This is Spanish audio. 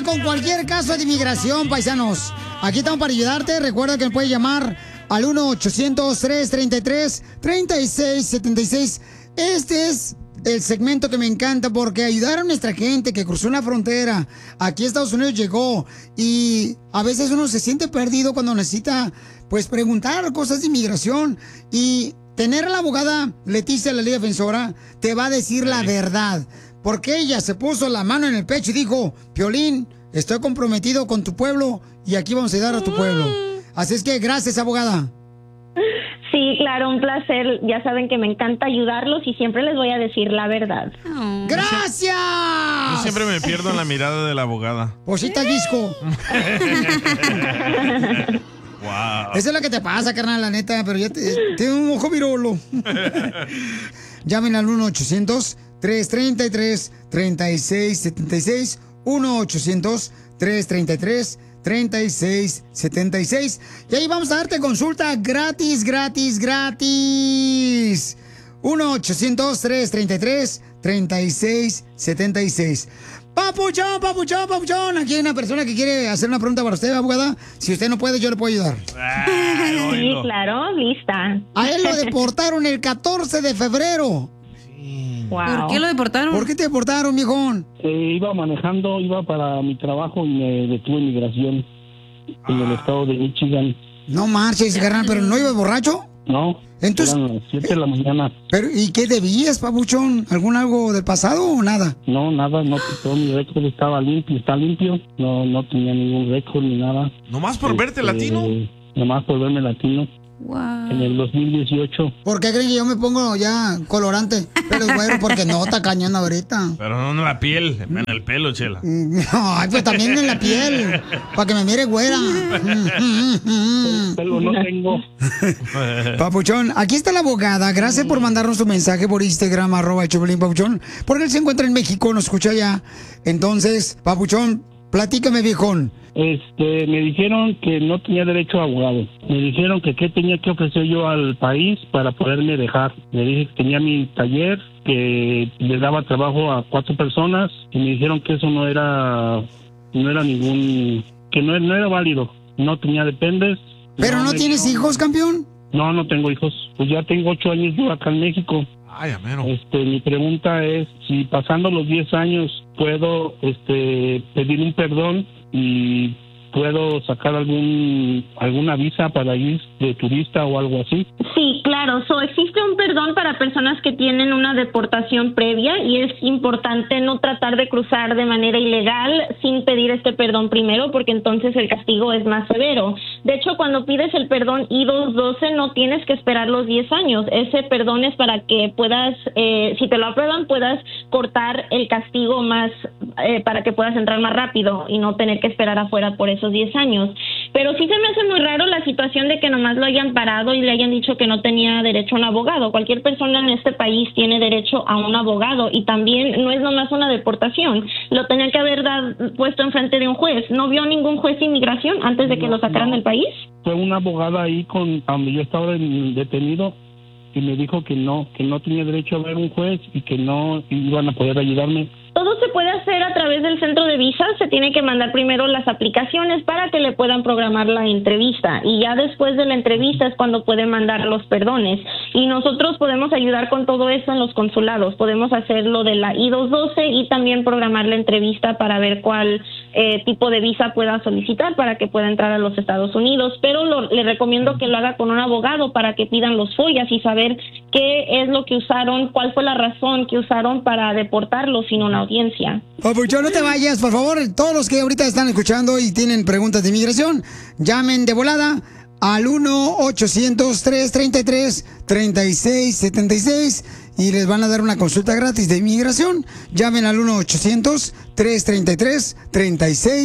con cualquier caso de inmigración, paisanos. Aquí estamos para ayudarte. Recuerda que me puedes llamar al 1-800-333-3676. Este es el segmento que me encanta porque ayudar a nuestra gente que cruzó una frontera, aquí a Estados Unidos llegó, y a veces uno se siente perdido cuando necesita, pues, preguntar cosas de inmigración, y tener a la abogada Leticia, la ley defensora, te va a decir la verdad, porque ella se puso la mano en el pecho y dijo: Piolín, estoy comprometido con tu pueblo y aquí vamos a ayudar a tu pueblo. Así es que gracias, abogada. Sí, claro, un placer. Ya saben que me encanta ayudarlos y siempre les voy a decir la verdad. ¡Gracias! Yo siempre me pierdo en la mirada de la abogada. Posita disco. Wow. Eso es lo que te pasa, carnal, la neta, pero ya tiene un ojo virolo. Llamen al 1-800-333-3676. 1-800-333-3676. Y ahí vamos a darte consulta gratis. 1-800-333-3676. Papuchón. Aquí hay una persona que quiere hacer una pregunta para usted, abogada. Si usted no puede, yo le puedo ayudar. Sí, claro, lista. A él lo deportaron el 14 de febrero. Wow. ¿Por qué lo deportaron? ¿Por qué te deportaron, mijón? Iba manejando, iba para mi trabajo y me detuvo inmigración en el estado de Michigan. No marches, carnal, pero ¿no ibas borracho? No, entonces, eran las 7 de la mañana. Pero, ¿y qué debías, papuchón? ¿Algo del pasado o nada? No, nada, no, todo mi récord estaba limpio, está limpio. No tenía ningún récord ni nada. ¿Nomás por verte latino? Nomás por verme latino. Wow. En el 2018. ¿Por qué creen que yo me pongo ya colorante? Pero güero, porque no, está cañón ahorita. Pero no en la piel, en el pelo, Chela. Ay, pues también en la piel, para que me mire güera. Pelo no tengo. Papuchón, aquí está la abogada. Gracias por mandarnos tu mensaje por Instagram, @Choplin Papuchón. Porque él se encuentra en México, nos escucha allá. Entonces, Papuchón, platícame, viejón. Me dijeron que no tenía derecho a abogado. Me dijeron que qué tenía que ofrecer yo al país para poderme dejar. Le dije que tenía mi taller, que le daba trabajo a 4 personas, y me dijeron que eso no era ningún, que no era válido. No tenía dependes. ¿Pero no tienes hijos, campeón? No tengo hijos. Pues ya tengo 8 años yo acá en México. Ay, amero. Mi pregunta es si pasando los 10 años puedo pedir un perdón y puedo sacar alguna visa para ir de turista o algo así. Sí, claro. Existe un perdón para personas que tienen una deportación previa y es importante no tratar de cruzar de manera ilegal sin pedir este perdón primero, porque entonces el castigo es más severo. De hecho, cuando pides el perdón I-212 no tienes que esperar los 10 años. Ese perdón es para que puedas, si te lo aprueban, puedas cortar el castigo más, para que puedas entrar más rápido y no tener que esperar afuera por esos 10 años. Pero sí se me hace muy raro la situación de que nomás lo hayan parado y le hayan dicho que no tenía derecho a un abogado. Cualquier persona en este país tiene derecho a un abogado y también no es nomás una deportación. Lo tenían que haber puesto enfrente de un juez. ¿No vio ningún juez de inmigración antes de que lo sacaran del país? Fue una abogada ahí donde yo estaba detenido y me dijo que no tenía derecho a ver un juez y que no iban a poder ayudarme. Todo se puede hacer a través del centro de visas. Se tiene que mandar primero las aplicaciones para que le puedan programar la entrevista y ya después de la entrevista es cuando pueden mandar los perdones. Y nosotros podemos ayudar con todo eso en los consulados. Podemos hacer lo de la I-212 y también programar la entrevista para ver cuál tipo de visa pueda solicitar para que pueda entrar a los Estados Unidos. Pero le recomiendo que lo haga con un abogado para que pidan los follas y saber qué es lo que usaron, cuál fue la razón que usaron para deportarlos sin una audiencia. Papuchón, no te vayas, por favor. Todos los que ahorita están escuchando y tienen preguntas de inmigración, llamen de volada al 1-800-333-3676 y les van a dar una consulta gratis de inmigración. Llamen al 1-800-333-3676.